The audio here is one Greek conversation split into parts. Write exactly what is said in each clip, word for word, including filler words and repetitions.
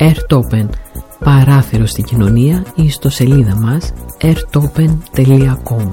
Airtopen, παράθυρο στην κοινωνία, ή στο σελίδα μας airtopen τελεία com.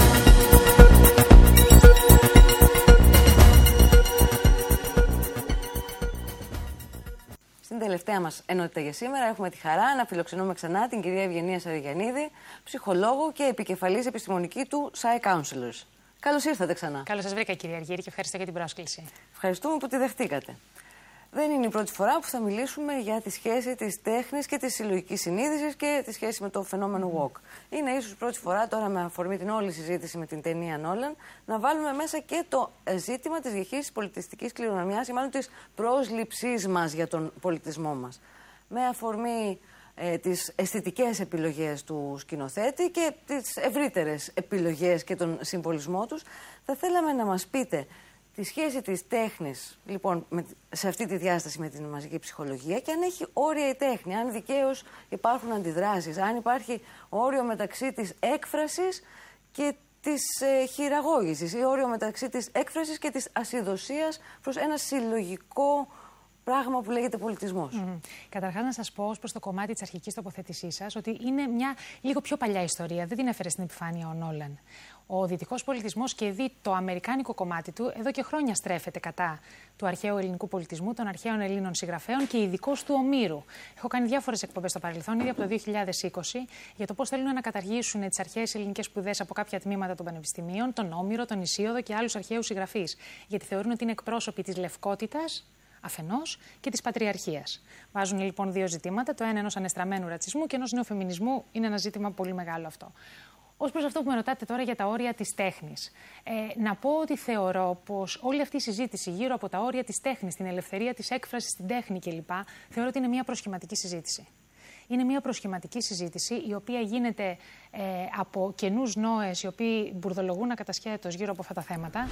Στην τελευταία μας ενότητα για σήμερα έχουμε τη χαρά να φιλοξενούμε ξανά την κυρία Ευγενία Σαριγιαννίδη, ψυχολόγο και επικεφαλής επιστημονική του Psy Counselors. Καλώς ήρθατε ξανά. Καλώς σας βρήκα, κυρία Αργύρη, και ευχαριστώ για την πρόσκληση. Ευχαριστούμε που τη δεχτήκατε. Δεν είναι η πρώτη φορά που θα μιλήσουμε για τη σχέση της τέχνης και της συλλογικής συνείδησης και τη σχέση με το φαινόμενο walk. Είναι ίσως η πρώτη φορά, τώρα με αφορμή την όλη συζήτηση με την ταινία Νόλαν, να βάλουμε μέσα και το ζήτημα της διαχείρισης πολιτιστικής κληρονομιάς ή μάλλον της πρόσληψής μας για τον πολιτισμό μας. Με αφορμή ε, τις αισθητικές επιλογές του σκηνοθέτη και τις ευρύτερες επιλογές και τον συμβολισμό τους, θα θέλαμε να μας πείτε τη σχέση της τέχνης, λοιπόν, με, σε αυτή τη διάσταση με την μαζική ψυχολογία, και αν έχει όρια η τέχνη, αν δικαίως υπάρχουν αντιδράσεις, αν υπάρχει όριο μεταξύ της έκφρασης και της ε, χειραγώγησης, ή όριο μεταξύ της έκφρασης και της ασυδοσίας προς ένα συλλογικό πράγμα που λέγεται πολιτισμός. Mm. Καταρχάς, να σας πω ως προς το κομμάτι της αρχικής τοποθέτησής σας ότι είναι μια λίγο πιο παλιά ιστορία. Δεν την έφερε στην επιφάνεια ο Νόλαν. Ο δυτικός πολιτισμός και δι το αμερικάνικο κομμάτι του εδώ και χρόνια στρέφεται κατά του αρχαίου ελληνικού πολιτισμού, των αρχαίων Ελλήνων συγγραφέων και ειδικώς του Ομήρου. Έχω κάνει διάφορες εκπομπές στο παρελθόν, ήδη από το δύο χιλιάδες είκοσι, για το πώς θέλουν να καταργήσουν τις αρχαίες ελληνικές σπουδές από κάποια τμήματα των πανεπιστημίων, τον Όμηρο, τον Ησίοδο και άλλους αρχαίους συγγραφείς. Γιατί θεωρούν ότι είναι εκπρόσωποι της λευκότητας αφενός και της πατριαρχίας. Βάζουν λοιπόν δύο ζητήματα, το ένα ενός ανεστραμμένου ρατσισμού και ενός νεοφεμινισμού. Είναι ένα ζήτημα πολύ μεγάλο αυτό. Ως προς αυτό που με ρωτάτε τώρα για τα όρια της τέχνης, ε, να πω ότι θεωρώ πως όλη αυτή η συζήτηση γύρω από τα όρια της τέχνης, την ελευθερία της έκφρασης, την τέχνη κλπ., θεωρώ ότι είναι μια προσχηματική συζήτηση. Είναι μια προσχηματική συζήτηση η οποία γίνεται ε, από καινούς νόες οι οποίοι μπουρδολογούν ακατασχέτως γύρω από αυτά τα θέματα,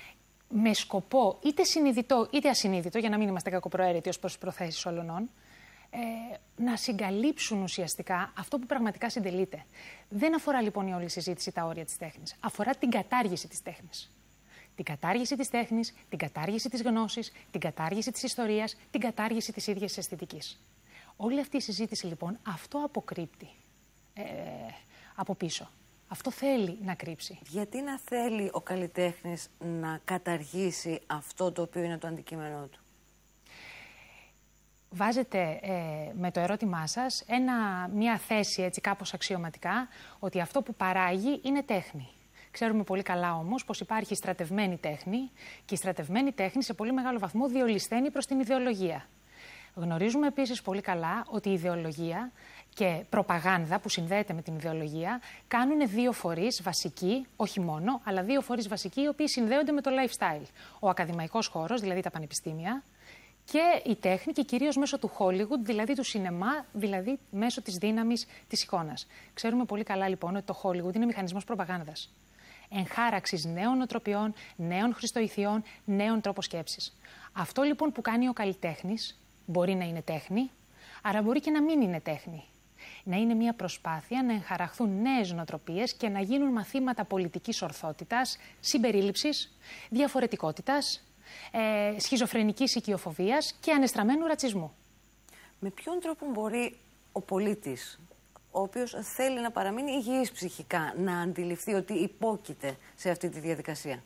με σκοπό είτε συνειδητό είτε ασυνείδητο, για να μην είμαστε κακοπροαίρετοι ως προς προθέσεις όλων, ε, να συγκαλύψουν ουσιαστικά αυτό που πραγματικά συντελείται. Δεν αφορά λοιπόν η όλη συζήτηση τα όρια της τέχνης. Αφορά την κατάργηση της τέχνης. Την κατάργηση της τέχνης, την κατάργηση της γνώσης, την κατάργηση της ιστορίας, την κατάργηση της ίδιας της αισθητικής. Όλη αυτή η συζήτηση λοιπόν αυτό αποκρύπτει ε, από πίσω. Αυτό θέλει να κρύψει. Γιατί να θέλει ο καλλιτέχνης να καταργήσει αυτό το οποίο είναι το αντικείμενό του? Βάζετε ε, με το ερώτημά σας ένα, μια θέση έτσι κάπως αξιωματικά ότι αυτό που παράγει είναι τέχνη. Ξέρουμε πολύ καλά όμως πως υπάρχει στρατευμένη τέχνη και η στρατευμένη τέχνη σε πολύ μεγάλο βαθμό διολυσθένει προς την ιδεολογία. Γνωρίζουμε επίσης πολύ καλά ότι η ιδεολογία και προπαγάνδα που συνδέεται με την ιδεολογία κάνουν δύο φορείς βασικοί, όχι μόνο, αλλά δύο φορείς βασικοί οι οποίοι συνδέονται με το lifestyle. Ο ακαδημαϊκός χώρος, δηλαδή τα πανεπιστήμια, και η τέχνη και κυρίως μέσω του Hollywood, δηλαδή του σινεμά, δηλαδή μέσω της δύναμης της εικόνας. Ξέρουμε πολύ καλά λοιπόν ότι το Hollywood είναι μηχανισμός προπαγάνδας. Εγχάραξης νέων νοοτροπιών, νέων χριστοηθειών, νέων τρόπων σκέψης. Αυτό λοιπόν που κάνει ο καλλιτέχνης μπορεί να είναι τέχνη, άρα μπορεί και να μην είναι τέχνη. Να είναι μια προσπάθεια να εγχαραχθούν νέες νοοτροπίες και να γίνουν μαθήματα πολιτικής ορθότητας, συμπερίληψης, διαφορετικότητας, ε, σχιζοφρενικής οικειοφοβίας και ανεστραμμένου ρατσισμού. Με ποιον τρόπο μπορεί ο πολίτης, ο οποίος θέλει να παραμείνει υγιής ψυχικά, να αντιληφθεί ότι υπόκειται σε αυτή τη διαδικασία?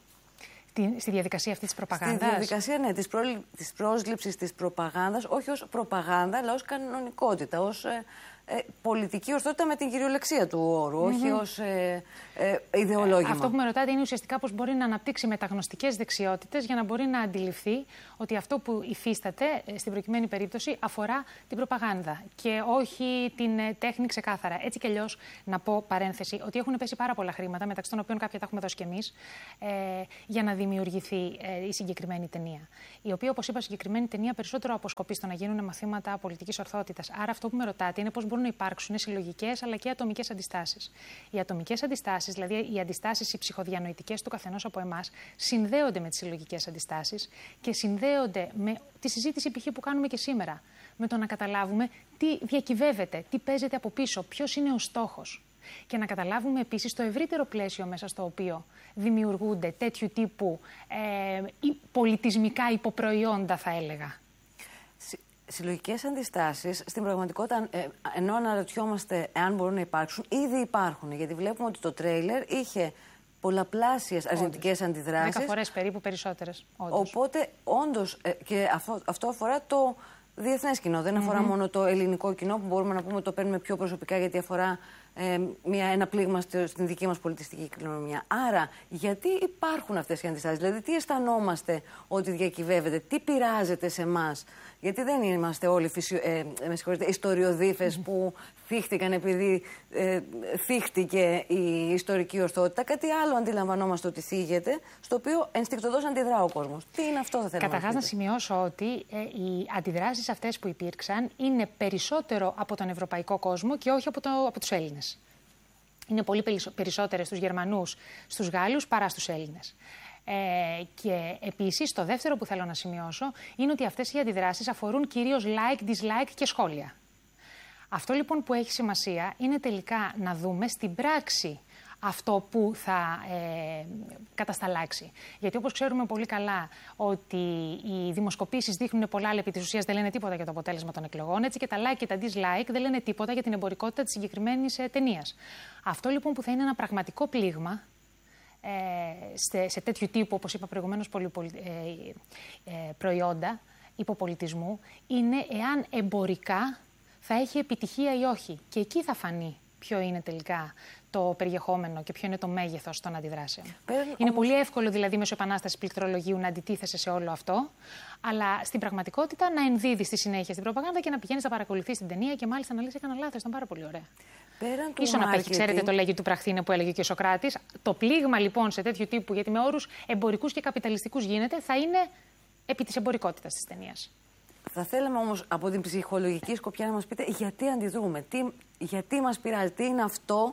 Στη διαδικασία αυτή της προπαγάνδας. Στη διαδικασία, ναι, της, προ... της πρόσληψης της προπαγάνδας, όχι ως προπαγάνδα, αλλά ως κανονικότητα, ως ε, ε, πολιτική ορθότητα με την κυριολεξία του όρου, mm-hmm. όχι ως ε, ε, ιδεολόγημα. Αυτό που με ρωτάτε είναι ουσιαστικά πώς μπορεί να αναπτύξει μεταγνωστικές δεξιότητες για να μπορεί να αντιληφθεί ότι αυτό που υφίσταται, στην προκειμένη περίπτωση, αφορά την προπαγάνδα και όχι την ε, τέχνη ξεκάθαρα. Έτσι κι αλλιώς, να πω παρένθεση, ότι έχουν πέσει πάρα πολλά χρήματα, μεταξύ των οποίων κάποια τα έχουμε δώσει κι εμείς, ε, για να δημιουργηθεί ε, η συγκεκριμένη ταινία. Η οποία, όπως είπα, συγκεκριμένη ταινία περισσότερο αποσκοπεί στο να γίνουν μαθήματα πολιτικής ορθότητας. Άρα, αυτό που με ρωτάτε είναι πώς μπορούν να υπάρξουν συλλογικές αλλά και ατομικές αντιστάσεις. Οι ατομικές αντιστάσεις, δηλαδή οι αντιστάσεις οι ψυχοδιανοητικές του καθενός από εμάς, συνδέονται με τις συλλογικές αντιστάσεις και συνδέονται με τη συζήτηση π.χ. που κάνουμε και σήμερα. Με το να καταλάβουμε τι διακυβεύεται, τι παίζεται από πίσω, ποιος είναι ο στόχος. Και να καταλάβουμε επίσης το ευρύτερο πλαίσιο μέσα στο οποίο δημιουργούνται τέτοιου τύπου ε, πολιτισμικά υποπροϊόντα, θα έλεγα. συλλογικές αντιστάσεις, στην πραγματικότητα, ε, ενώ αναρωτιόμαστε εάν μπορούν να υπάρξουν, ήδη υπάρχουν. Γιατί βλέπουμε ότι το τρέιλερ είχε πολλαπλάσιες αρνητικές αντιδράσεις. Δέκα φορές περίπου περισσότερες. Όντως. Οπότε, όντως, ε, και αυτό, αυτό αφορά το διεθνές κοινό. Δεν αφορά mm-hmm. μόνο το ελληνικό κοινό, που μπορούμε να πούμε το παίρνουμε πιο προσωπικά, γιατί αφορά ε, μια, ένα πλήγμα στην δική μας πολιτιστική κληρονομιά. Άρα, γιατί υπάρχουν αυτές οι αντιστάσεις? Δηλαδή, τι αισθανόμαστε ότι διακυβεύεται, τι πειράζεται σε εμάς? Γιατί δεν είμαστε όλοι φυσιο, ε, με ιστοριοδίφες mm-hmm. που θύχτηκαν επειδή ε, θύχτηκε η ιστορική ορθότητα. Κάτι άλλο αντιλαμβανόμαστε ότι θίγεται, στο οποίο ενστικτωδώς αντιδρά ο κόσμος. Τι είναι αυτό, θα θέλαμε? Καταρχάς, να σημειώσω ότι ε, οι αντιδράσεις αυτές που υπήρξαν είναι περισσότερο από τον ευρωπαϊκό κόσμο και όχι από, το, από τους Έλληνες. Είναι πολύ περισσότερες στους Γερμανούς, στους Γάλλους παρά στους Έλληνες. Ε, και επίσης, το δεύτερο που θέλω να σημειώσω είναι ότι αυτές οι αντιδράσεις αφορούν κυρίως like, dislike και σχόλια. Αυτό λοιπόν που έχει σημασία είναι τελικά να δούμε στην πράξη αυτό που θα ε, κατασταλάξει. Γιατί όπως ξέρουμε πολύ καλά ότι οι δημοσκοπήσεις δείχνουν πολλά, αλλά επί της ουσίας δεν λένε τίποτα για το αποτέλεσμα των εκλογών, έτσι και τα like και τα dislike δεν λένε τίποτα για την εμπορικότητα της συγκεκριμένης ε, ταινίας. Αυτό λοιπόν που θα είναι ένα πραγματικό πλήγμα ε, σε, σε τέτοιου τύπου, όπως είπα προηγουμένως, πολυπολι, ε, ε, προϊόντα υποπολιτισμού, είναι εάν εμπορικά θα έχει επιτυχία ή όχι. Και εκεί θα φανεί ποιο είναι τελικά το περιεχόμενο και ποιο είναι το μέγεθος των αντιδράσεων. Πέρα, είναι όμως πολύ εύκολο δηλαδή μέσω επανάστασης πληκτρολογίου να αντιτίθεσαι σε όλο αυτό, αλλά στην πραγματικότητα να ενδίδεις στη συνέχεια στην προπαγάνδα και να πηγαίνεις να παρακολουθείς την ταινία και μάλιστα να λες: έκανα λάθος, ήταν πάρα πολύ ωραία. Πέραν του Ίσον απέχει, ξέρετε το λέγει του πραχθήνε που έλεγε και ο Σωκράτης. Το πλήγμα λοιπόν σε τέτοιου τύπου, γιατί με όρους εμπορικούς και καπιταλιστικούς γίνεται, θα είναι επί της εμπορικότητας της ταινίας. Θα θέλαμε όμως από την ψυχολογική σκοπιά να μας πείτε γιατί αντιδρούμε, τι, γιατί μας πειράζει, τι είναι αυτό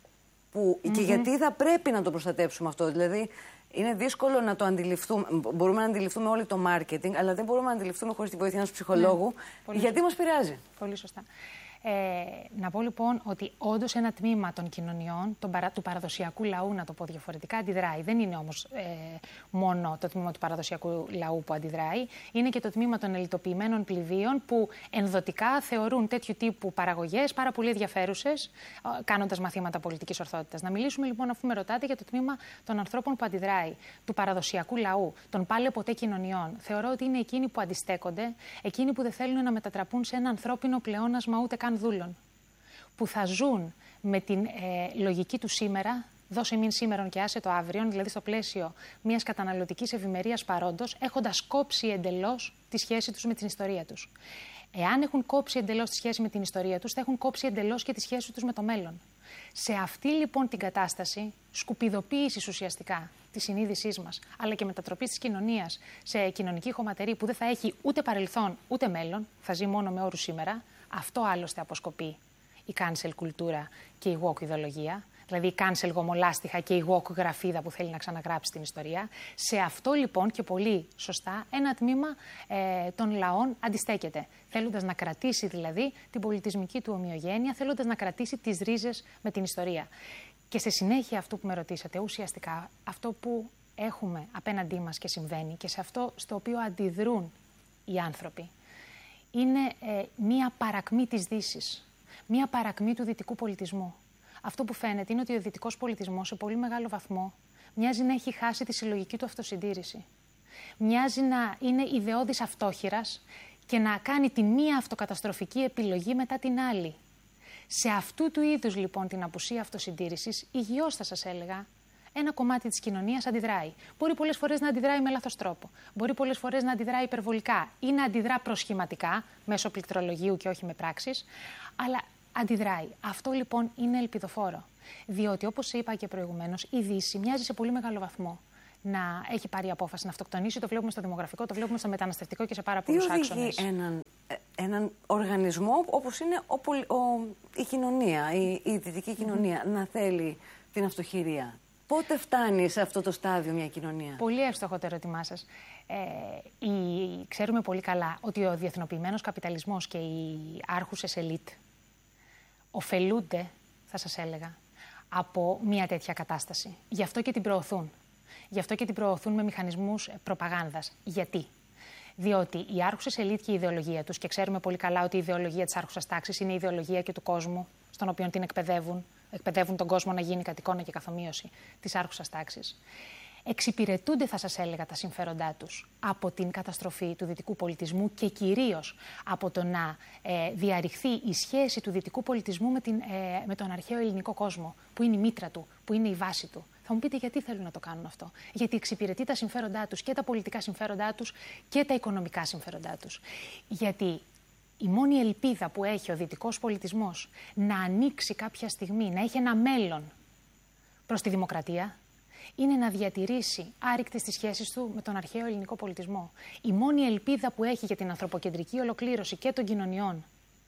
που, mm-hmm. και γιατί θα πρέπει να το προστατέψουμε αυτό. Δηλαδή, είναι δύσκολο να το αντιληφθούμε. Μπορούμε να αντιληφθούμε όλοι το marketing, αλλά δεν μπορούμε να αντιληφθούμε χωρίς τη βοήθεια ενός ψυχολόγου mm. γιατί μας πειράζει. Πολύ σωστά. Ε, να πω λοιπόν ότι όντως ένα τμήμα των κοινωνιών, τον παρα, του παραδοσιακού λαού, να το πω διαφορετικά, αντιδράει. Δεν είναι όμως ε, μόνο το τμήμα του παραδοσιακού λαού που αντιδράει, είναι και το τμήμα των ελιτοποιημένων πληβίων που ενδοτικά θεωρούν τέτοιου τύπου παραγωγές πάρα πολύ ενδιαφέρουσες, κάνοντας μαθήματα πολιτικής ορθότητας. Να μιλήσουμε λοιπόν, αφού με ρωτάτε, για το τμήμα των ανθρώπων που αντιδράει, του παραδοσιακού λαού, των πάλε ποτέ κοινωνιών. Θεωρώ ότι είναι εκείνοι που αντιστέκονται, εκείνοι που δεν θέλουν να μετατραπούν σε ένα ανθρώπινο πλεόνασμα ούτε καν δούλων, που θα ζουν με την ε, λογική του σήμερα, δώσε μην σήμερον και άσε το αύριον, δηλαδή στο πλαίσιο μιας καταναλωτικής ευημερίας παρόντος, έχοντας κόψει εντελώς τη σχέση τους με την ιστορία τους. Εάν έχουν κόψει εντελώς τη σχέση με την ιστορία τους, θα έχουν κόψει εντελώς και τη σχέση τους με το μέλλον. Σε αυτή λοιπόν την κατάσταση σκουπιδοποίησης ουσιαστικά της συνείδησής μας, αλλά και μετατροπής της κοινωνίας σε κοινωνική χωματερή που δεν θα έχει ούτε παρελθόν ούτε μέλλον, θα ζει μόνο με όρους σήμερα, αυτό άλλωστε αποσκοπεί η cancel κουλτούρα και η woke ιδεολογία, δηλαδή η cancel γομολάστιχα και η woke γραφίδα που θέλει να ξαναγράψει την ιστορία. Σε αυτό λοιπόν και πολύ σωστά ένα τμήμα ε, των λαών αντιστέκεται, θέλοντας να κρατήσει δηλαδή την πολιτισμική του ομοιογένεια, θέλοντας να κρατήσει τις ρίζες με την ιστορία. Και σε συνέχεια αυτό που με ρωτήσατε, ουσιαστικά αυτό που έχουμε απέναντί μας και συμβαίνει και σε αυτό στο οποίο αντιδρούν οι άνθρωποι, είναι ε, μία παρακμή της Δύσης, μία παρακμή του δυτικού πολιτισμού. Αυτό που φαίνεται είναι ότι ο δυτικός πολιτισμός σε πολύ μεγάλο βαθμό μοιάζει να έχει χάσει τη συλλογική του αυτοσυντήρηση. Μοιάζει να είναι ιδεώδης αυτόχειρας και να κάνει τη μία αυτοκαταστροφική επιλογή μετά την άλλη. Σε αυτού του είδους λοιπόν την απουσία αυτοσυντήρησης, υγιώς θα σας έλεγα, ένα κομμάτι της κοινωνίας αντιδράει. Μπορεί πολλές φορές να αντιδράει με λάθος τρόπο. Μπορεί πολλές φορές να αντιδράει υπερβολικά ή να αντιδρά προσχηματικά, μέσω πληκτρολογίου και όχι με πράξεις, αλλά αντιδράει. Αυτό λοιπόν είναι ελπιδοφόρο. Διότι, όπως είπα και προηγουμένως, η Δύση μοιάζει σε πολύ μεγάλο βαθμό να έχει πάρει απόφαση να αυτοκτονήσει. Το βλέπουμε στο δημογραφικό, το βλέπουμε στο μεταναστευτικό και σε πάρα πολλούς άξονες. Τι οδηγεί έναν, έναν οργανισμό όπως είναι ο, ο, η κοινωνία, η, η δυτική κοινωνία, mm-hmm. να θέλει την αυτοχειρία? Πότε φτάνει σε αυτό το στάδιο μια κοινωνία? Πολύ εύστοχο το ερώτημά σας. Ε, η, ξέρουμε πολύ καλά ότι ο διεθνοποιημένος καπιταλισμός και οι άρχουσες ελίτ ωφελούνται, θα σας έλεγα, από μια τέτοια κατάσταση. Γι' αυτό και την προωθούν. Γι' αυτό και την προωθούν με μηχανισμούς προπαγάνδας. Γιατί? Διότι οι άρχουσες ελίτ και η ιδεολογία τους, και ξέρουμε πολύ καλά ότι η ιδεολογία της άρχουσας τάξης είναι η ιδεολογία και του κόσμου, στον οποίο την εκπαιδεύουν, εκπαιδεύουν τον κόσμο να γίνει κατ' εικόνα και καθομοίωση της άρχουσας τάξης. Εξυπηρετούνται, θα σας έλεγα, τα συμφέροντά τους από την καταστροφή του δυτικού πολιτισμού και κυρίως από το να ε, διαρριχθεί η σχέση του δυτικού πολιτισμού με, την, ε, με τον αρχαίο ελληνικό κόσμο, που είναι η μήτρα του, που είναι η βάση του. Θα μου πείτε γιατί θέλουν να το κάνουν αυτό. Γιατί εξυπηρετεί τα συμφέροντά τους, και τα πολιτικά συμφέροντά τους και τα οικονομικά συμφέροντά τους. Γιατί η μόνη ελπίδα που έχει ο δυτικός πολιτισμός να ανοίξει κάποια στιγμή, να έχει ένα μέλλον προς τη δημοκρατία, είναι να διατηρήσει άρρηκτες τις σχέσεις του με τον αρχαίο ελληνικό πολιτισμό. Η μόνη ελπίδα που έχει για την ανθρωποκεντρική ολοκλήρωση και των κοινωνιών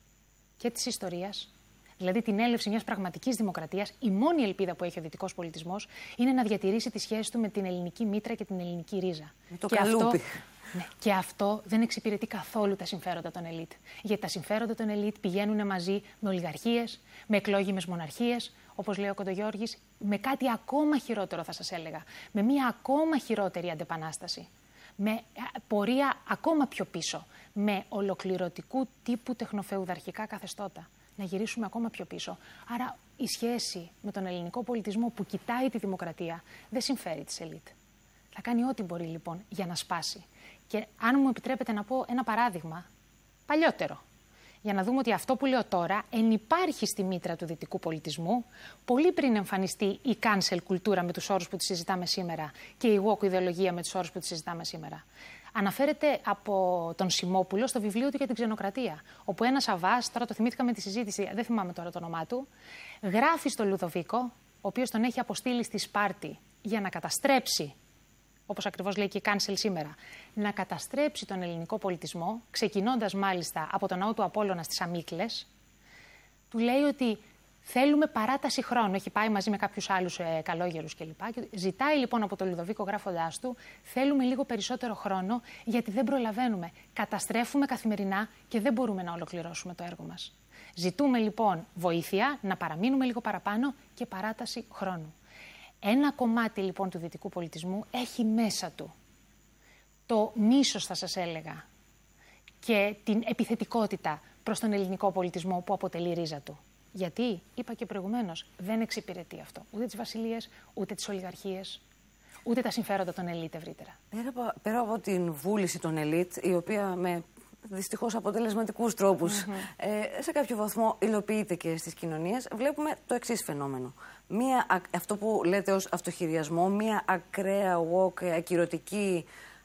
και της ιστορίας, δηλαδή την έλευση μιας πραγματικής δημοκρατίας, η μόνη ελπίδα που έχει ο δυτικός πολιτισμός είναι να διατηρήσει τις σχέσεις του με την ελληνική μήτρα και την ελληνική ρίζα. Με το και καλούπι. Αυτό, ναι, και αυτό δεν εξυπηρετεί καθόλου τα συμφέροντα των ελίτ. Γιατί τα συμφέροντα των ελίτ πηγαίνουν μαζί με ολιγαρχίες, με εκλόγιμες μοναρχίες, όπως λέει ο Κοντογιώργης, με κάτι ακόμα χειρότερο, θα σας έλεγα. Με μια ακόμα χειρότερη αντεπανάσταση. Με πορεία ακόμα πιο πίσω. Με ολοκληρωτικού τύπου τεχνοφεουδαρχικά καθεστώτα. Να γυρίσουμε ακόμα πιο πίσω. Άρα η σχέση με τον ελληνικό πολιτισμό που κοιτάει τη δημοκρατία δεν συμφέρει τις ελίτ. Θα κάνει ό,τι μπορεί λοιπόν για να σπάσει. Και αν μου επιτρέπετε να πω ένα παράδειγμα παλιότερο, για να δούμε ότι αυτό που λέω τώρα ενυπάρχει στη μήτρα του δυτικού πολιτισμού, πολύ πριν εμφανιστεί η cancel κουλτούρα με τους όρους που τη συζητάμε σήμερα και η woke ιδεολογία με τους όρους που τη συζητάμε σήμερα. Αναφέρεται από τον Σιμόπουλο στο βιβλίο του για την ξενοκρατία, όπου ένας Αβάς, τώρα το θυμήθηκα με τη συζήτηση, δεν θυμάμαι τώρα το όνομά του, γράφει στο Λουδοβίκο, ο οποίος τον έχει αποστείλει στη Σπάρτη για να καταστρέψει, όπως ακριβώς λέει και η cancel σήμερα, να καταστρέψει τον ελληνικό πολιτισμό, ξεκινώντας μάλιστα από τον ναό του Απόλλωνα στις Αμίκλες, του λέει ότι θέλουμε παράταση χρόνου. Έχει πάει μαζί με κάποιους άλλους ε, καλόγερους κλπ. Και ζητάει λοιπόν από τον Λουδοβίκο, γράφοντάς του, θέλουμε λίγο περισσότερο χρόνο, γιατί δεν προλαβαίνουμε. Καταστρέφουμε καθημερινά και δεν μπορούμε να ολοκληρώσουμε το έργο μας. Ζητούμε λοιπόν βοήθεια, να παραμείνουμε λίγο παραπάνω και παράταση χρόνου. Ένα κομμάτι λοιπόν του δυτικού πολιτισμού έχει μέσα του το μίσος, θα σας έλεγα, και την επιθετικότητα προς τον ελληνικό πολιτισμό που αποτελεί ρίζα του. Γιατί, είπα και προηγουμένως, δεν εξυπηρετεί αυτό ούτε τις βασιλείες, ούτε τις ολιγαρχίες, ούτε τα συμφέροντα των ελίτ ευρύτερα. Πέρα από, πέρα από την βούληση των ελίτ, η οποία με δυστυχώς αποτελεσματικούς τρόπους mm-hmm. ε, σε κάποιο βαθμό υλοποιείται και στις κοινωνίες, βλέπουμε το εξής φαινόμενο. Μία, αυτό που λέτε ως αυτοχειριασμό, μία ακραία woke, ακυρωτική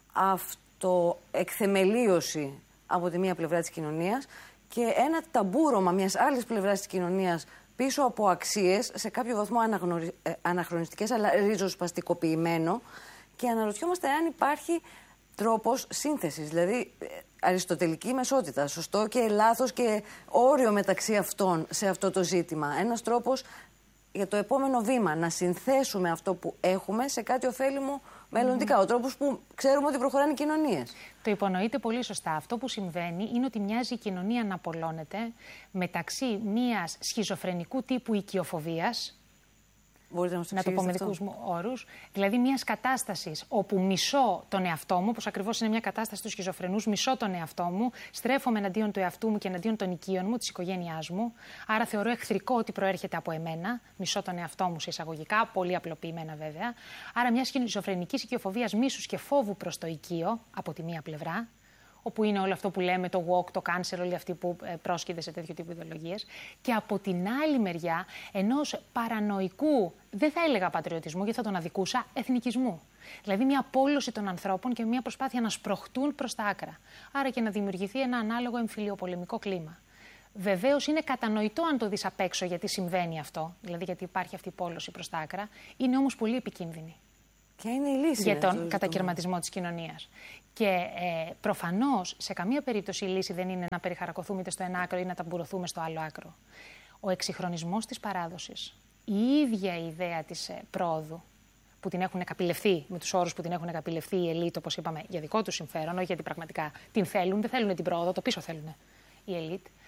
αυτοεκθεμελίωση από τη μία πλευρά της κοινωνίας και ένα ταμπούρωμα μιας άλλης πλευράς της κοινωνίας πίσω από αξίες, σε κάποιο βαθμό αναγνωρι... ε, αναχρονιστικές, αλλά ριζοσπαστικοποιημένο, και αναρωτιόμαστε αν υπάρχει τρόπος σύνθεσης, δηλαδή αριστοτελική μεσότητα, σωστό και λάθος και όριο μεταξύ αυτών σε αυτό το ζήτημα. Ένας τρόπος για το επόμενο βήμα, να συνθέσουμε αυτό που έχουμε σε κάτι ωφέλιμο μελλοντικά. Mm-hmm. Ο τρόπος που ξέρουμε ότι προχωράνε οι κοινωνίες. Το υπονοείτε πολύ σωστά. Αυτό που συμβαίνει είναι ότι μοιάζει η κοινωνία να απολώνεται μεταξύ μιας σχιζοφρενικού τύπου οικειοφοβίας, μπορείτε να, να το πω με δικούς μου όρους, δηλαδή μιας κατάστασης όπου μισώ τον εαυτό μου, όπως ακριβώς είναι μια κατάσταση του σχιζοφρενούς, μισώ τον εαυτό μου, στρέφομαι εναντίον του εαυτού μου και εναντίον των οικείων μου, της οικογένειάς μου, άρα θεωρώ εχθρικό ότι προέρχεται από εμένα, μισώ τον εαυτό μου σε εισαγωγικά, πολύ απλοποιημένα βέβαια, άρα μια σχιζοφρενικής οικειοφοβίας, μίσους και φόβου προς το οικείο από τη μία πλευρά, όπου είναι όλο αυτό που λέμε, το woke, το cancer, όλοι αυτοί που πρόσκειται σε τέτοιο τύπου ιδεολογίες. Και από την άλλη μεριά, ενός παρανοϊκού, δεν θα έλεγα πατριωτισμού, γιατί θα τον αδικούσα, εθνικισμού. Δηλαδή μια απόλωση των ανθρώπων και μια προσπάθεια να σπροχτούν προς τα άκρα. Άρα και να δημιουργηθεί ένα ανάλογο εμφυλιοπολεμικό κλίμα. Βεβαίως είναι κατανοητό αν το δεις απ' έξω γιατί συμβαίνει αυτό, δηλαδή γιατί υπάρχει αυτή η πόλωση προς τα άκρα, είναι όμως πολύ επικίνδυνη. Ποια είναι η λύση για τον κατακαιρματισμό της κοινωνίας. Και ε, προφανώς σε καμία περίπτωση η λύση δεν είναι να περιχαρακωθούμε είτε στο ένα άκρο ή να ταμπουρωθούμε στο άλλο άκρο. Ο εξυγχρονισμός της παράδοσης, η ίδια η ιδέα της ε, πρόοδου, που την έχουν καπηλευθεί, με τους όρους που την έχουν καπηλευθεί οι ελίτ, όπως είπαμε, για δικό τους συμφέρον, όχι γιατί πραγματικά την θέλουν, δεν θέλουν την πρόοδο, το πίσω θέλουν οι ελίτ.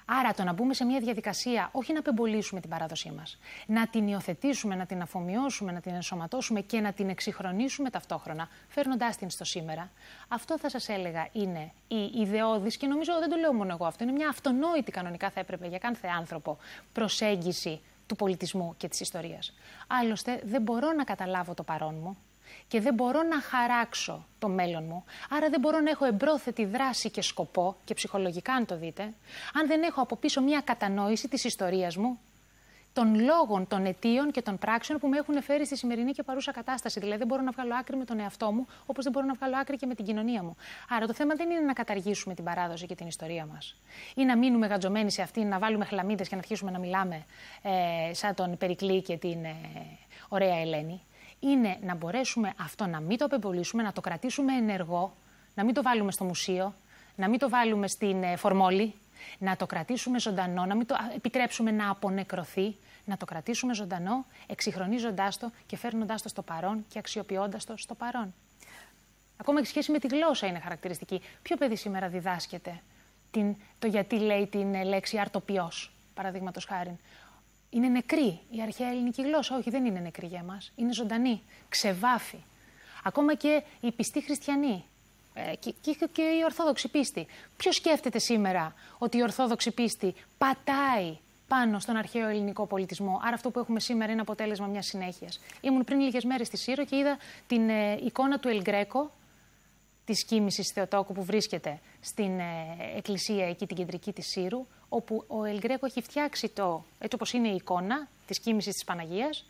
Άρα το να μπούμε σε μια διαδικασία, όχι να απεμπολίσουμε την παράδοσή μας, να την υιοθετήσουμε, να την αφομοιώσουμε, να την ενσωματώσουμε και να την εξυγχρονίσουμε ταυτόχρονα, φέρνοντάς την στο σήμερα, αυτό θα σας έλεγα είναι η ιδεώδης, και νομίζω δεν το λέω μόνο εγώ αυτό, είναι μια αυτονόητη κανονικά θα έπρεπε για κάθε άνθρωπο προσέγγιση του πολιτισμού και της ιστορίας. Άλλωστε δεν μπορώ να καταλάβω το παρόν μου και δεν μπορώ να χαράξω το μέλλον μου, άρα δεν μπορώ να έχω εμπρόθετη δράση και σκοπό, και ψυχολογικά αν το δείτε, αν δεν έχω από πίσω μια κατανόηση της ιστορίας μου, των λόγων, των αιτίων και των πράξεων που με έχουν φέρει στη σημερινή και παρούσα κατάσταση. Δηλαδή δεν μπορώ να βγάλω άκρη με τον εαυτό μου, όπως δεν μπορώ να βγάλω άκρη και με την κοινωνία μου. Άρα το θέμα δεν είναι να καταργήσουμε την παράδοση και την ιστορία μας, ή να μείνουμε γατζωμένοι σε αυτήν, να βάλουμε χλαμίδες και να αρχίσουμε να μιλάμε ε, σαν τον Περικλή και την ε, ωραία Ελένη. Είναι να μπορέσουμε αυτό να μην το απεμπολίσουμε, να το κρατήσουμε ενεργό, να μην το βάλουμε στο μουσείο, να μην το βάλουμε στην ε, φορμόλη, να το κρατήσουμε ζωντανό, να μην το επιτρέψουμε να απονεκρωθεί, να το κρατήσουμε ζωντανό, εξυγχρονίζοντάς το και φέρνοντάς το στο παρόν και αξιοποιώντας το στο παρόν. Ακόμα και σχέση με τη γλώσσα είναι χαρακτηριστική. Ποιο παιδί σήμερα διδάσκεται την, το γιατί λέει την λέξη αρτοπιός, παραδείγματος χάριν? Είναι νεκρή η αρχαία ελληνική γλώσσα. Όχι, δεν είναι νεκρή για εμάς. Είναι ζωντανή, ξεβάφει. Ακόμα και οι πιστοί χριστιανοί ε, και, και, και η ορθόδοξη πίστη. Ποιος σκέφτεται σήμερα ότι η ορθόδοξη πίστη πατάει πάνω στον αρχαίο ελληνικό πολιτισμό? Άρα αυτό που έχουμε σήμερα είναι αποτέλεσμα μιας συνέχειας. Ήμουν πριν λίγες μέρες στη Σύρο και είδα την ε, εικόνα του Ελ Γκρέκο, της Κοίμησης Θεοτόκου, που βρίσκεται στην ε, εκκλησία εκεί την κεντρική της Σύρου, όπου ο Ελ Γκρέκο έχει φτιάξει το, έτσι όπως είναι η εικόνα της Κοίμησης της Παναγίας.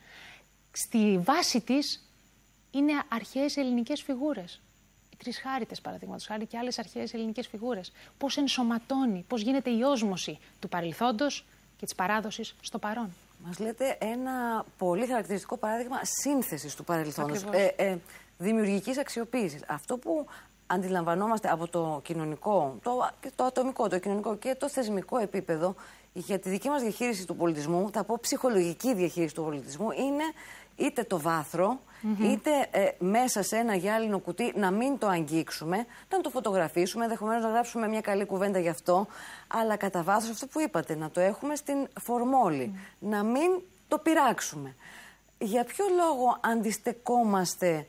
Στη βάση της είναι αρχαίες ελληνικές φιγούρες. Οι τρεις χάριτες, παραδείγματος χάρη, και άλλες αρχαίες ελληνικές φιγούρες. Πώς ενσωματώνει, πώς γίνεται η όσμωση του παρελθόντος και της παράδοσης στο παρόν. Μας λέτε ένα πολύ χαρακτηριστικό παράδειγμα σύνθεσης του παρελθόντος, ε, ε, δημιουργικής αξιοποίησης. Αυτό που αντιλαμβανόμαστε από το κοινωνικό, το, το ατομικό, το κοινωνικό και το θεσμικό επίπεδο για τη δική μας διαχείριση του πολιτισμού, θα πω ψυχολογική διαχείριση του πολιτισμού, είναι είτε το βάθρο, mm-hmm. είτε ε, μέσα σε ένα γυάλινο κουτί να μην το αγγίξουμε, να το φωτογραφίσουμε, ενδεχομένως να γράψουμε μια καλή κουβέντα γι' αυτό, αλλά κατά βάθος αυτό που είπατε, να το έχουμε στην φορμόλη, mm. να μην το πειράξουμε. Για ποιο λόγο αντιστεκόμαστε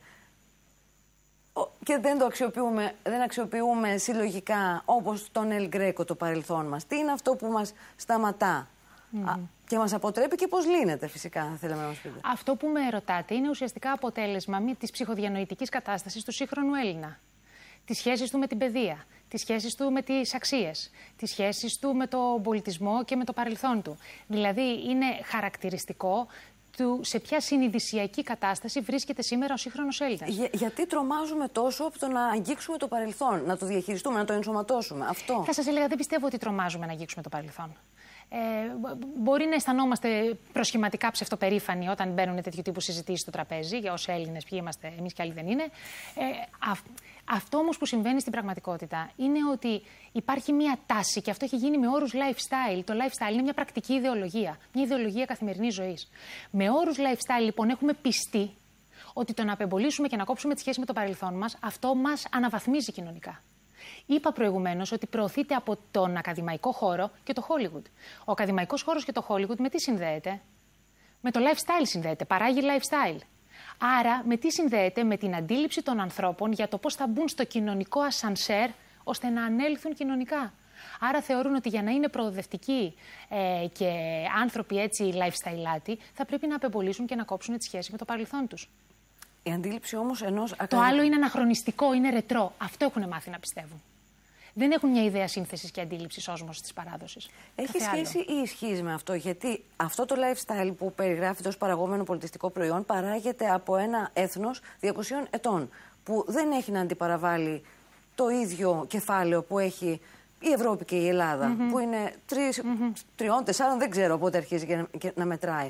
και δεν το αξιοποιούμε, δεν αξιοποιούμε συλλογικά όπως τον Ελ Γκρέκο το παρελθόν μας? Τι είναι αυτό που μας σταματά mm. α, και μας αποτρέπει και πώς λύνεται φυσικά, θα θέλαμε να μας πείτε? Αυτό που με ρωτάτε είναι ουσιαστικά αποτέλεσμα της ψυχοδιανοητικής κατάστασης του σύγχρονου Έλληνα. Τις σχέσεις του με την παιδεία, τις σχέσεις του με τις αξίες, τις σχέσεις του με τον πολιτισμό και με το παρελθόν του. Δηλαδή είναι χαρακτηριστικό του σε ποια συνειδησιακή κατάσταση βρίσκεται σήμερα ο σύγχρονος Έλληνας. Για, γιατί τρομάζουμε τόσο από το να αγγίξουμε το παρελθόν, να το διαχειριστούμε, να το ενσωματώσουμε? Αυτό. Θα σας έλεγα, δεν πιστεύω ότι τρομάζουμε να αγγίξουμε το παρελθόν. Ε, μπορεί να αισθανόμαστε προσχηματικά ψευτοπερήφανοι όταν μπαίνουν τέτοιου τύπου συζητήσεις στο τραπέζι, για όσοι Έλληνες, ποιοι είμαστε εμείς και άλλοι δεν είναι. Ε, α, αυτό όμως που συμβαίνει στην πραγματικότητα είναι ότι υπάρχει μια τάση, και αυτό έχει γίνει με όρους lifestyle. Το lifestyle είναι μια πρακτική ιδεολογία, μια ιδεολογία καθημερινής ζωής. Με όρους lifestyle, λοιπόν, έχουμε πιστεί ότι το να απεμπολίσουμε και να κόψουμε τη σχέση με το παρελθόν μας, αυτό μας αναβαθμίζει κοινωνικά. Είπα προηγουμένως ότι προωθείται από τον ακαδημαϊκό χώρο και το Hollywood. Ο ακαδημαϊκός χώρος και το Hollywood με τι συνδέεται? Με το lifestyle συνδέεται, παράγει lifestyle. Άρα με τι συνδέεται? Με την αντίληψη των ανθρώπων για το πώς θα μπουν στο κοινωνικό ασανσέρ ώστε να ανέλθουν κοινωνικά. Άρα θεωρούν ότι για να είναι προοδευτικοί ε, και άνθρωποι έτσι lifestyle-άτοι θα πρέπει να απεμπολίσουν και να κόψουν τη σχέση με το παρελθόν τους. Η αντίληψη όμως ενός Το ακαδημαϊκού... άλλο είναι αναχρονιστικό, είναι ρετρό. Αυτό έχουν μάθει να πιστεύουν. Δεν έχουν μια ιδέα σύνθεσης και αντίληψης όσμωσης της παράδοσης. Έχει σχέση ή ισχύει με αυτό? Γιατί αυτό το lifestyle που περιγράφεται ως παραγόμενο πολιτιστικό προϊόν παράγεται από ένα έθνος διακοσίων ετών, που δεν έχει να αντιπαραβάλει το ίδιο κεφάλαιο που έχει η Ευρώπη και η Ελλάδα, mm-hmm. που είναι τρεις, mm-hmm. τριών, τεσσάρων, δεν ξέρω πότε αρχίζει και να, και να μετράει.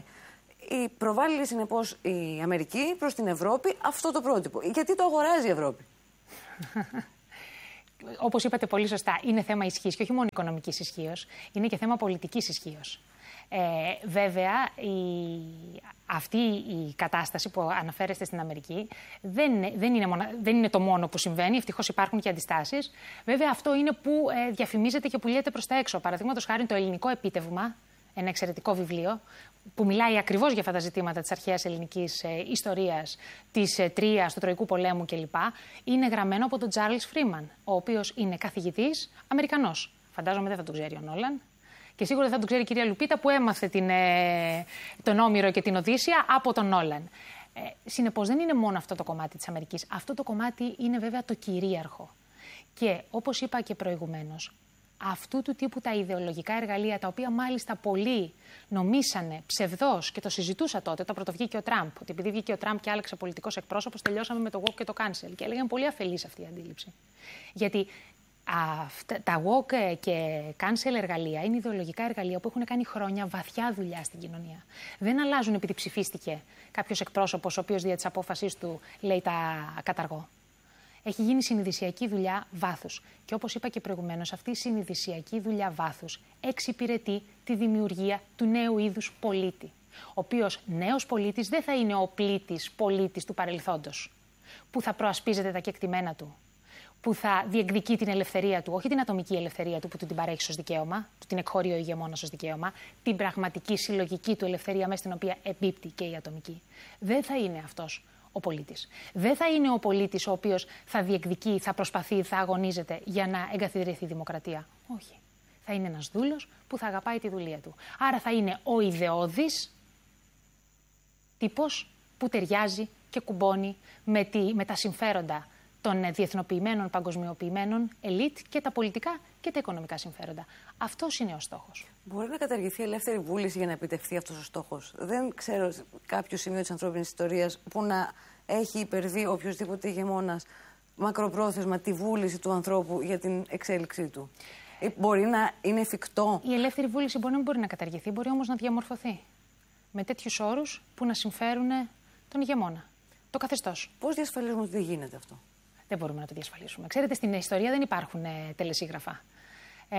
Η προβάλλει συνεπώς η Αμερική προς την Ευρώπη αυτό το πρότυπο. Γιατί το αγοράζει η Ευρώπη? Όπως είπατε πολύ σωστά, είναι θέμα ισχύς και όχι μόνο οικονομικής ισχύως, είναι και θέμα πολιτικής ισχύως. Ε, βέβαια, η, αυτή η κατάσταση που αναφέρεστε στην Αμερική δεν, δεν, είναι μονα, δεν είναι το μόνο που συμβαίνει. Ευτυχώς υπάρχουν και αντιστάσεις. Βέβαια, αυτό είναι που ε, διαφημίζεται και πουλιέται προς τα έξω. Παραδείγματος χάρη, το ελληνικό επίτευγμα, ένα εξαιρετικό βιβλίο, που μιλάει ακριβώς για αυτά τα ζητήματα της αρχαίας ελληνικής ε, ιστορίας, της ε, Τρίας, του Τροϊκού Πολέμου κλπ. Είναι γραμμένο από τον Τσάρλς Φρίμαν, ο οποίος είναι καθηγητής Αμερικανός. Φαντάζομαι δεν θα τον ξέρει ο Νόλαν. Και σίγουρα δεν θα τον ξέρει η κυρία Λουπίτα που έμαθε την, ε, τον Όμηρο και την Οδύσσεια από τον Νόλαν. Ε, συνεπώς δεν είναι μόνο αυτό το κομμάτι της Αμερικής. Αυτό το κομμάτι είναι βέβαια το κυρίαρχο. Και όπως είπα και προηγουμένως, αυτού του τύπου τα ιδεολογικά εργαλεία, τα οποία μάλιστα πολλοί νομίσανε ψευδώς και το συζητούσα τότε, όταν πρωτοβγήκε ο Τραμπ, ότι επειδή βγήκε ο Τραμπ και άλλαξε πολιτικός εκπρόσωπος, τελειώσαμε με το woke και το cancel. Και έλεγαν πολύ αφελής αυτή η αντίληψη. Γιατί αυτά, τα woke και cancel εργαλεία είναι ιδεολογικά εργαλεία που έχουν κάνει χρόνια βαθιά δουλειά στην κοινωνία. Δεν αλλάζουν επειδή ψηφίστηκε κάποιος εκπρόσωπος, ο οποίος δια της απόφασής του λέει τα καταργώ. Έχει γίνει συνειδησιακή δουλειά βάθους. Και όπως είπα και προηγουμένως, αυτή η συνειδησιακή δουλειά βάθους εξυπηρετεί τη δημιουργία του νέου είδους πολίτη. Ο οποίος νέος πολίτης δεν θα είναι ο πλήτης πολίτης του παρελθόντος, που θα προασπίζεται τα κεκτημένα του, που θα διεκδικεί την ελευθερία του, όχι την ατομική ελευθερία του που του την παρέχει ως δικαίωμα, του την εκχωρεί ο ηγεμόνας ως δικαίωμα, την πραγματική συλλογική του ελευθερία μέσα στην οποία εμπίπτει και η ατομική. Δεν θα είναι αυτός ο πολίτης. Δεν θα είναι ο πολίτης ο οποίος θα διεκδικεί, θα προσπαθεί, θα αγωνίζεται για να εγκαθιδρυθεί η δημοκρατία. Όχι. Θα είναι ένας δούλος που θα αγαπάει τη δουλεία του. Άρα θα είναι ο ιδεώδης τύπος που ταιριάζει και κουμπώνει με, τη, με τα συμφέροντα των διεθνοποιημένων, παγκοσμιοποιημένων ελίτ και τα πολιτικά και τα οικονομικά συμφέροντα. Αυτός είναι ο στόχος. Μπορεί να καταργηθεί η ελεύθερη βούληση για να επιτευχθεί αυτός ο στόχος? Δεν ξέρω κάποιο σημείο της ανθρώπινης ιστορίας που να έχει υπερβεί οποιοδήποτε ηγεμόνας μακροπρόθεσμα τη βούληση του ανθρώπου για την εξέλιξή του. Μπορεί να είναι εφικτό? Η ελεύθερη βούληση μπορεί να μπορεί να καταργηθεί, μπορεί όμως να διαμορφωθεί με τέτοιους όρους που να συμφέρουν τον ηγεμόνα, το καθεστώς. Πώς διασφαλίζουμε ότι δεν γίνεται αυτό? Δεν μπορούμε να το διασφαλίσουμε. Ξέρετε, στην ιστορία δεν υπάρχουν ε, τελεσίγραφα. Ε,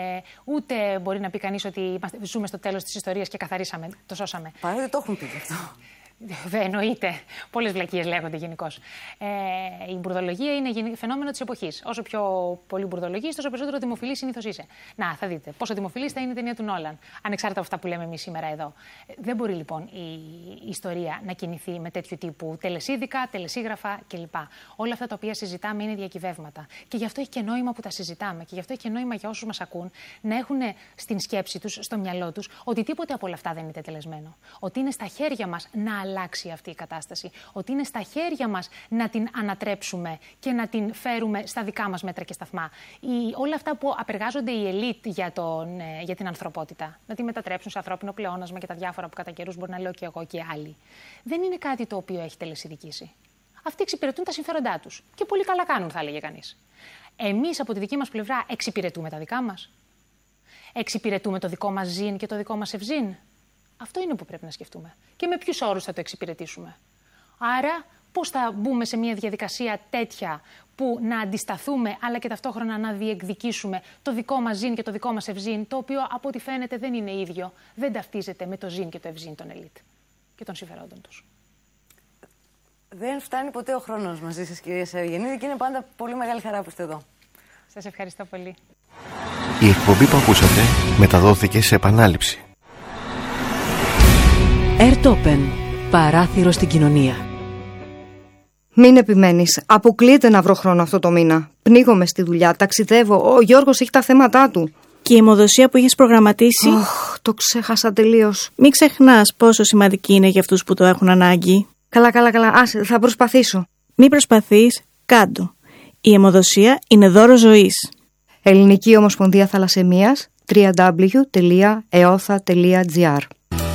ούτε μπορεί να πει κανείς ότι είμαστε, ζούμε στο τέλος της ιστορίας και καθαρίσαμε, το σώσαμε. Παρότι το έχουν πει αυτό. Εννοείται. Πολλές βλακίες λέγονται γενικώς. Ε, η μπουρδολογία είναι φαινόμενο της εποχής. Όσο πιο πολύ μπουρδολογείς, τόσο περισσότερο δημοφιλής συνήθως είσαι. Να, θα δείτε. Πόσο δημοφιλής θα είναι η ταινία του Νόλαν, ανεξάρτητα από αυτά που λέμε εμείς σήμερα εδώ. Δεν μπορεί λοιπόν η, η ιστορία να κινηθεί με τέτοιου τύπου τελεσίδικα, τελεσίγραφα κλπ. Όλα αυτά τα οποία συζητάμε είναι διακυβεύματα. Και γι' αυτό έχει και νόημα που τα συζητάμε. Και γι' αυτό έχει και νόημα για όσους μας ακούν να έχουν στην σκέψη τους, στο μυαλό τους, ότι τίποτε από όλα αυτά δεν είναι τετελεσμένο. Ότι είναι στα χέρια μας να αλλάξει αυτή η κατάσταση. Ότι είναι στα χέρια μας να την ανατρέψουμε και να την φέρουμε στα δικά μας μέτρα και σταθμά. Η, όλα αυτά που απεργάζονται οι ελίτ για, τον, για την ανθρωπότητα, να τη μετατρέψουν σε ανθρώπινο πλεόνασμα και τα διάφορα που κατά καιρούς μπορεί να λέω και εγώ και άλλοι, δεν είναι κάτι το οποίο έχει τελεσιδικήσει. Αυτοί εξυπηρετούν τα συμφέροντά τους. Και πολύ καλά κάνουν, θα έλεγε κανείς. Εμείς από τη δική μας πλευρά εξυπηρετούμε τα δικά μας. Εξυπηρετούμε το δικό μας ζήν και το δικό μας ευζήν. Αυτό είναι που πρέπει να σκεφτούμε. Και με ποιους όρους θα το εξυπηρετήσουμε. Άρα, πώς θα μπούμε σε μια διαδικασία τέτοια που να αντισταθούμε, αλλά και ταυτόχρονα να διεκδικήσουμε το δικό μας ζήν και το δικό μας ευζήν, το οποίο από ό,τι φαίνεται δεν είναι ίδιο, δεν ταυτίζεται με το ζήν και το ευζήν των ελίτ και των συμφερόντων τους. Δεν φτάνει ποτέ ο χρόνος μαζί σας, κυρία Σαρουγεννίδη, και είναι πάντα πολύ μεγάλη χαρά που είστε εδώ. Σας ευχαριστώ πολύ. Η εκπομπή που ακούσατε μεταδόθηκε σε επανάληψη. Airtopen. Παράθυρο στην κοινωνία. Μην επιμένεις. Αποκλείεται να βρω χρόνο αυτό το μήνα. Πνίγομαι στη δουλειά, ταξιδεύω. Ο Γιώργος έχει τα θέματα του. Και η αιμοδοσία που έχεις προγραμματίσει. Ωχ, το ξέχασα τελείως. Μην ξεχνάς πόσο σημαντική είναι για αυτούς που το έχουν ανάγκη. Καλά, καλά, καλά. Άσε, θα προσπαθήσω. Μην προσπαθείς, κάντο. Η αιμοδοσία είναι δώρο ζωής. Ελληνική Ομοσπονδία Θαλασσαιμίας, double-u double-u double-u τελεία εόθα τελεία τζι άρ.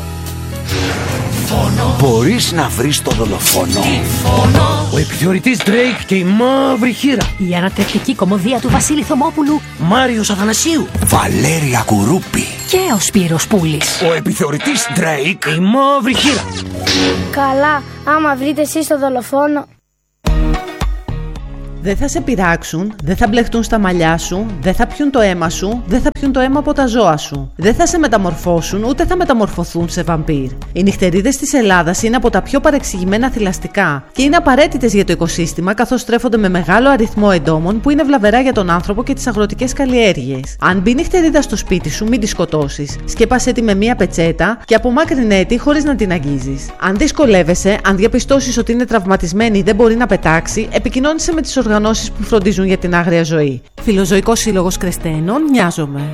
Μπορείς να βρεις το δολοφόνο. Ο επιθεωρητής Drake και η μαύρη χήρα. Η ανατρεπτική κωμωδία του Βασίλη Θωμόπουλου. Μάριος Αθανασίου. Βαλέρια Κουρούπη. Και ο Σπύρος Πούλης. Ο επιθεωρητής Drake. Η μαύρη χήρα. Καλά, άμα βρείτε εσείς το δολοφόνο. Δεν θα σε πειράξουν, δεν θα μπλεχτούν στα μαλλιά σου, δεν θα πιούν το αίμα σου, δεν θα πιούν το αίμα από τα ζώα σου. Δεν θα σε μεταμορφώσουν, ούτε θα μεταμορφωθούν σε βαμπύρ. Οι νυχτερίδες της Ελλάδας είναι από τα πιο παρεξηγημένα θηλαστικά και είναι απαραίτητες για το οικοσύστημα, καθώς στρέφονται με μεγάλο αριθμό εντόμων που είναι βλαβερά για τον άνθρωπο και τις αγροτικές καλλιέργειες. Αν μπει νυχτερίδα στο σπίτι σου, μην τη σκοτώσεις. Σκέπασέ τη με μία πετσέτα και απομάκρυνέ τη χωρίς να την αγγίζεις. Αν δυσκολεύεσαι, αν διαπιστώσεις ότι είναι τραυματισμένη ή δεν μπορεί να πετάξει, επικοινώνησε με τις οργανώσεις που φροντίζουν για την άγρια ζωή. Φιλοζωικός Σύλλογος Κρεστένων, Μοιάζομαι.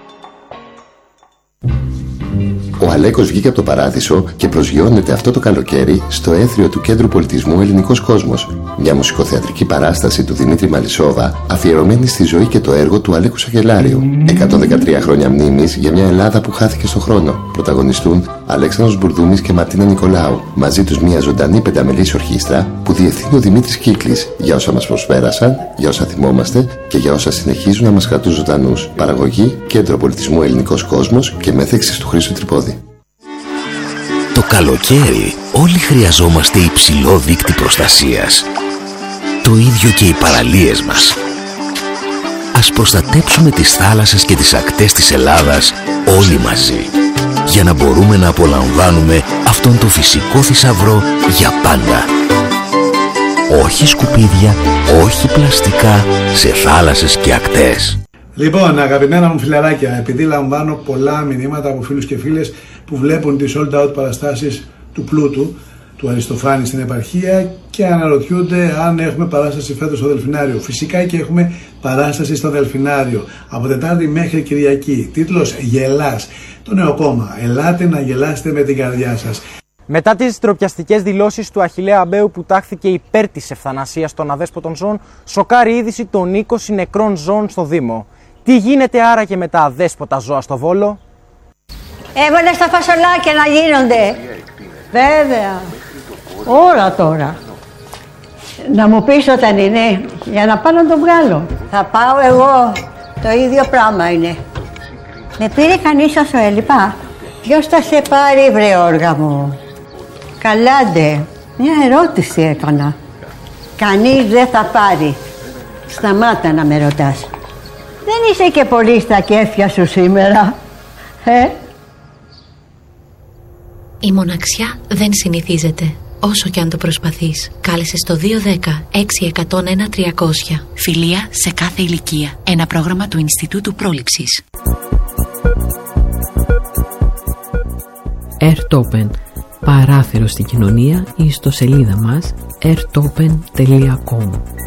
Ο Αλέκος βγήκε από το παράδεισο και προσγειώνεται αυτό το καλοκαίρι στο έθριο του Κέντρου Πολιτισμού Ελληνικός Κόσμος. Μια μουσικοθεατρική παράσταση του Δημήτρη Μαλισσόβα, αφιερωμένη στη ζωή και το έργο του Αλέκου Σακελάριου. εκατόν δεκατρία χρόνια μνήμης για μια Ελλάδα που χάθηκε στον χρόνο. Πρωταγωνιστούν Αλέξανδρος Μπουρδούμης και Μαρτίνα Νικολάου. Μαζί τους μια ζωντανή πενταμελής ορχήστρα που διευθύνει ο Δημήτρης Κύκλης για όσα μας προσπέρασαν, για όσα θυμόμαστε και για όσα συνεχίζουν να μας κρατούν ζωντανούς. Παραγωγή Κέντρο Πολιτισμού Ελληνικός Κόσμος και μέθεξης του Χρήστου Τρυπόδη. Το καλοκαίρι όλοι χρειαζόμαστε υψηλό δείκτη προστασίας. Το ίδιο και οι παραλίες μας. Ας προστατέψουμε τις θάλασσες και τις ακτές της Ελλάδας όλοι μαζί, για να μπορούμε να απολαμβάνουμε αυτόν τον φυσικό θησαυρό για πάντα. Όχι σκουπίδια, όχι πλαστικά σε θάλασσες και ακτές. Λοιπόν, αγαπημένα μου φιλαράκια, επειδή λαμβάνω πολλά μηνύματα από φίλους και φίλες που βλέπουν τις sold out παραστάσεις του Πλούτου, του Αριστοφάνη στην επαρχία και αναρωτιούνται αν έχουμε παράσταση φέτος στο Δελφινάριο. Φυσικά και έχουμε παράσταση στο Δελφινάριο από Τετάρτη μέχρι Κυριακή. Τίτλος «Γελάς». Το νέο κόμμα. Ελάτε να γελάσετε με την καρδιά σας. Μετά τις ντροπιαστικές δηλώσεις του Αχιλλέα Αμπέου που τάχθηκε υπέρ της ευθανασίας των αδέσποτων ζώων, σοκάρει είδηση των είκοσι νεκρών ζώων στο Δήμο. Τι γίνεται άραγε με τα αδέσποτα ζώα στο Βόλο? Έβαλε στα φασολάκια να γίνονται. Βέβαια. Όλα τώρα. Να μου πεις όταν είναι, για να πάω να τον βγάλω. Θα πάω εγώ. Το ίδιο πράγμα είναι. Με πήρε κανείς όσο έλειπα? Ποιος θα σε πάρει, βρε όργα μου? Καλάντε. Μια ερώτηση έκανα. Κανείς δεν θα πάρει. Σταμάτα να με ρωτάς. Δεν είσαι και πολύ στα κέφια σου σήμερα, ε? Η μοναξιά δεν συνηθίζεται, όσο και αν το προσπαθείς. Κάλεσε στο δύο ένα μηδέν έξι ένα μηδέν ένα τριακόσια. Φιλία σε κάθε ηλικία. Ένα πρόγραμμα του Ινστιτούτου Πρόληψης. Airtopen. Παράθυρο στην κοινωνία, η ιστοσελίδα μας airtopen τελεία com.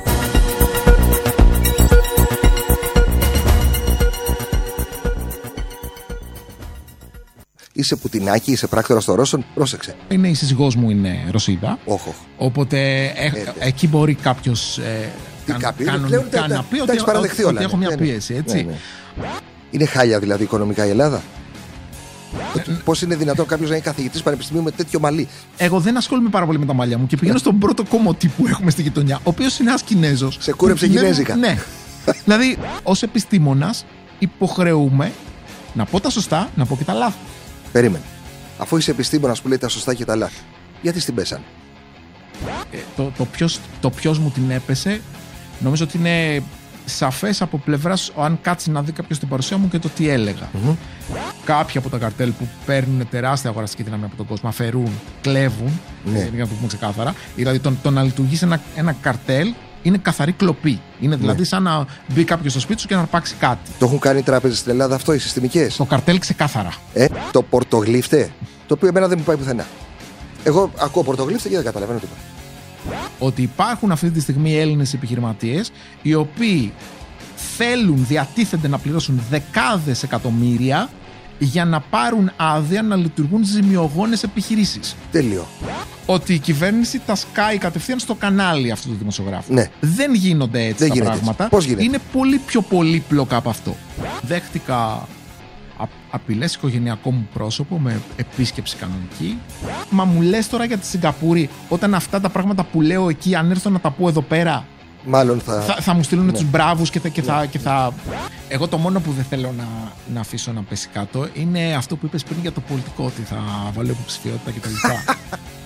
Είσαι Πουτινάκι, είσαι πράκτορας των Ρώσων, πρόσεξε. Είναι η σύζυγός μου είναι Ρωσίδα. Όχι. Οπότε ε, ε, εκεί μπορεί κάποιος ε, καν, κανονικά να πει ότι, ότι, ότι έχω μια πίεση, έτσι. Ναι, ναι. Είναι χάλια δηλαδή οικονομικά η Ελλάδα? Ε, Πώς είναι δυνατόν κάποιος να είναι καθηγητής πανεπιστημίου με τέτοιο μαλλί? Εγώ δεν ασχολούμαι πάρα πολύ με τα μαλλιά μου και πηγαίνω στον πρώτο κομμωτή που έχουμε στη γειτονιά, ο οποίος είναι ένας Κινέζος. Σε κούρεψε κινέζικα. Ναι. Δηλαδή, ως επιστήμονας υποχρεούμε να πω τα σωστά, να πω και τα λάθη. Περίμενε. Αφού είσαι επιστήμονας που λέει τα σωστά και τα λάθη, γιατί στην πέσαν? Ε, το, το, ποιος, το ποιος μου την έπεσε, νομίζω ότι είναι σαφές από πλευράς αν κάτσει να δει κάποιος την παρουσία μου και το τι έλεγα. Mm-hmm. Κάποιοι από τα καρτέλ που παίρνουν τεράστια αγοραστική δύναμη από τον κόσμο, αφαιρούν, κλέβουν, ναι. ε, για να το πούμε ξεκάθαρα. Δηλαδή το, το να λειτουργήσει ένα, ένα καρτέλ είναι καθαρή κλοπή. Είναι δηλαδή ναι. σαν να μπει κάποιος στο σπίτι σου και να αρπάξει κάτι. Το έχουν κάνει οι τράπεζες στην Ελλάδα αυτό, οι συστημικές? Το καρτέλ ξεκάθαρα. Ε, το πορτογλύφτε, το οποίο εμένα δεν μου πάει πουθενά. Εγώ ακούω πορτογλύφτε και δεν καταλαβαίνω τίποτα. Ότι υπάρχουν αυτή τη στιγμή Έλληνες επιχειρηματίες οι οποίοι θέλουν, διατίθενται να πληρώσουν δεκάδες εκατομμύρια για να πάρουν άδεια να λειτουργούν ζημιογόνες επιχειρήσεις. Τέλειο. Ότι η κυβέρνηση τα σκάει κατευθείαν στο κανάλι αυτού του δημοσιογράφου. Ναι. Δεν γίνονται έτσι Δεν τα γίνεται πράγματα. Έτσι. Πώς γίνεται? Είναι πολύ πιο πολύπλοκα από αυτό. Δέχτηκα απειλές οικογενειακό μου πρόσωπο με επίσκεψη κανονική. Μα μου λες τώρα για τη Σιγκαπούρη, όταν αυτά τα πράγματα που λέω εκεί, αν έρθω να τα πω εδώ πέρα, μάλλον θα, θα, θα μου στείλουν ναι. τους μπράβους και θα, και, ναι. θα, και θα... Εγώ το μόνο που δεν θέλω να, να αφήσω να πέσει κάτω είναι αυτό που είπες πριν για το πολιτικό, ότι θα βάλω υποψηφιότητα κτλ.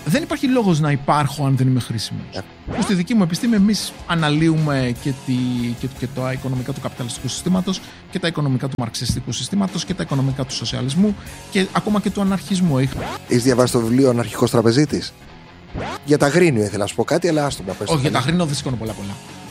δεν υπάρχει λόγος να υπάρχω αν δεν είμαι χρήσιμος. Yeah. Στη δική μου επιστήμη εμείς αναλύουμε και, τη, και, και τα οικονομικά του καπιταλιστικού συστήματος και τα οικονομικά του μαρξιστικού συστήματος και τα οικονομικά του σοσιαλισμού και ακόμα και του αναρχισμού. Έχεις διαβάσει το βιβλίο «Αναρχικός τραπεζίτης»? Για τα Αγρίνιο ήθελα να σου πω κάτι, αλλά άστο να πες. Όχι, για τα Αγρίνιο δεν σηκώνω πολλά πολλά.